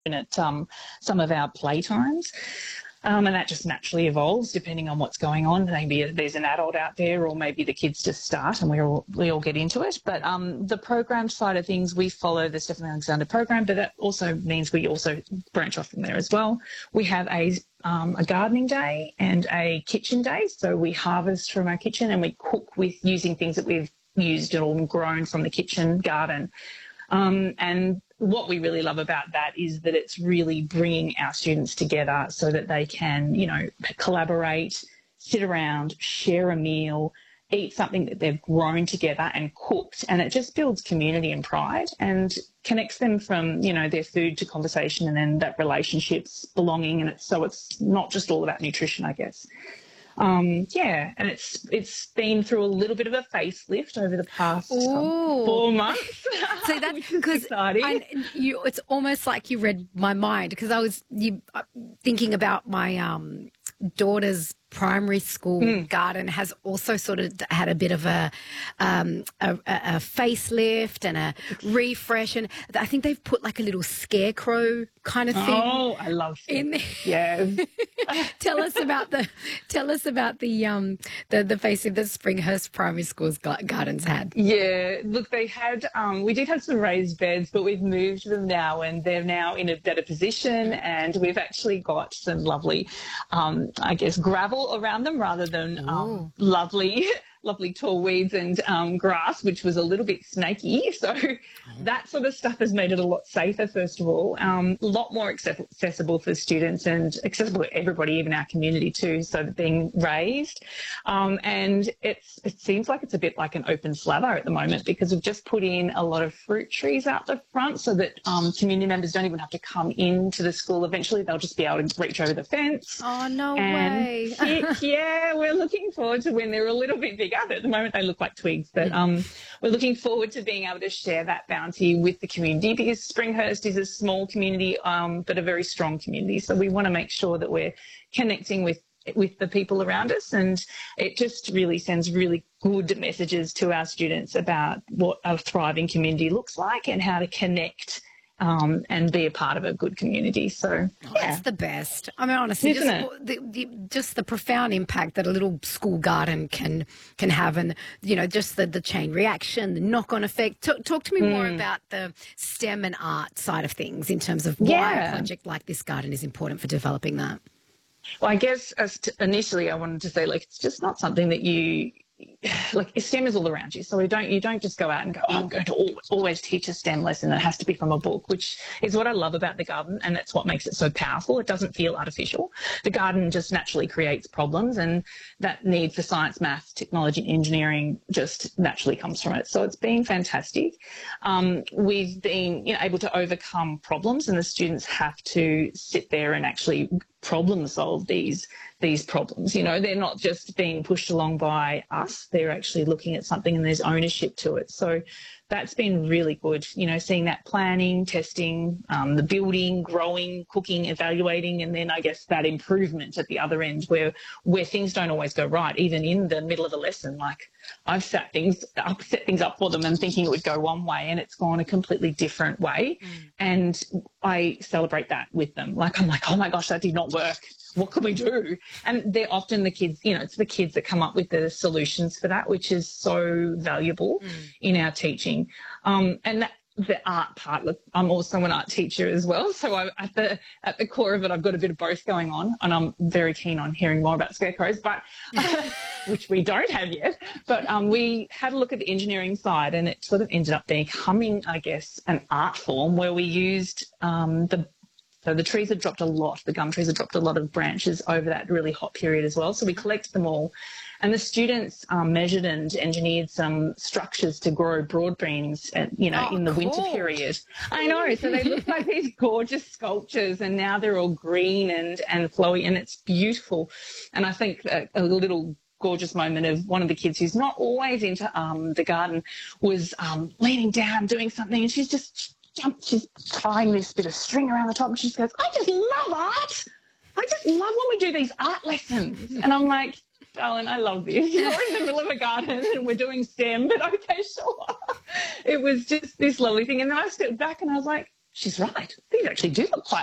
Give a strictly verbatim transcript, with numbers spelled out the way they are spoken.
at um, some of our playtimes. Um, and that just naturally evolves depending on what's going on. Maybe there's an adult out there, or maybe the kids just start and we all we all get into it. But um, the program side of things, we follow the Stephen Alexander program, but that also means we also branch off from there as well. We have a um, a gardening day and a kitchen day. So we harvest from our kitchen and we cook with using things that we've used or grown from the kitchen garden. Um, and what we really love about that is that it's really bringing our students together so that they can, you know, collaborate, sit around, share a meal, eat something that they've grown together and cooked. And it just builds community and pride and connects them from, you know, their food to conversation and then that relationships, belonging. And it's, so it's not just all about nutrition, I guess. Um, yeah, and it's it's been through a little bit of a facelift over the past um, four months. So that's because you, it's almost like you read my mind, because I was you, uh, thinking about my um, daughter's primary school mm. garden has also sort of had a bit of a, um, a, a facelift and a refresh, and I think they've put like a little scarecrow kind of thing. Oh, I love it. In there. Yes. tell us about the tell us about the um the the facelift that Springhurst Primary School's gardens had. Yeah, look, they had um we did have some raised beds, but we've moved them now, and they're now in a better position, and we've actually got some lovely, um I guess, gravel around them rather than um, lovely lovely tall weeds and um, grass, which was a little bit snaky. So that sort of stuff has made it a lot safer, first of all, um, a lot more accessible for students and accessible to everybody, even our community too, so that being raised. Um, and it's it seems like it's a bit like an open slather at the moment, because we've just put in a lot of fruit trees out the front so that um, community members don't even have to come into the school. Eventually they'll just be able to reach over the fence. Oh, no and way. it, yeah, we're looking forward to when they're a little bit bigger. But at the moment they look like twigs, but um, we're looking forward to being able to share that bounty with the community, because Springhurst is a small community, um, but a very strong community. So we want to make sure that we're connecting with with the people around us, and it just really sends really good messages to our students about what a thriving community looks like and how to connect Um, and be a part of a good community. So, oh, yeah. That's the best. I mean, honestly, Isn't just it? the, the, just the profound impact that a little school garden can can have, and, you know, just the, the chain reaction, the knock-on effect. Talk, talk to me mm. more about the STEM and art side of things in terms of why yeah. a project like this garden is important for developing that. Well, I guess as to initially I wanted to say, like, it's just not something that you... like STEM is all around you, so we don't you don't just go out and go, oh, I'm going to always, always teach a STEM lesson that has to be from a book, which is what I love about the garden, and that's what makes it so powerful. It doesn't feel artificial. The garden just naturally creates problems, and that need for science, maths, technology, engineering just naturally comes from it. So it's been fantastic. Um, we've been you know able to overcome problems, and the students have to sit there and actually problem solve these these problems. You know, they're not just being pushed along by us, they're actually looking at something and there's ownership to it. So that's been really good, you know, seeing that planning, testing, um, the building, growing, cooking, evaluating, and then I guess that improvement at the other end where where things don't always go right, even in the middle of a lesson. Like I've set things up, set things up for them and thinking it would go one way and it's gone a completely different way. Mm. And I celebrate that with them. Like I'm like, oh my gosh, that did not work. What can we do? And they're often the kids, you know, it's the kids that come up with the solutions for that, which is so valuable mm. in our teaching. Um, and that, the art part, look, I'm also an art teacher as well. So I, at the at the core of it, I've got a bit of both going on, and I'm very keen on hearing more about scarecrows, but uh, which we don't have yet. But um, we had a look at the engineering side, and it sort of ended up becoming, I guess, an art form where we used um, the So the trees had dropped a lot. The gum trees had dropped a lot of branches over that really hot period as well. So we collected them all. And the students um, measured and engineered some structures to grow broad beans, at, you know, oh, in the cool. winter period. I know. So they look like these gorgeous sculptures, and now they're all green and, and flowy, and it's beautiful. And I think a, a little gorgeous moment of one of the kids who's not always into um, the garden was um, leaning down doing something, and she's just jumped, she's tying this bit of string around the top, and she just goes, I just love art. I just love when we do these art lessons. And I'm like, darling, I love this. You're in the middle of a garden and we're doing STEM, but okay, sure. It was just this lovely thing. And then I stepped back and I was like, she's right. These actually do look quite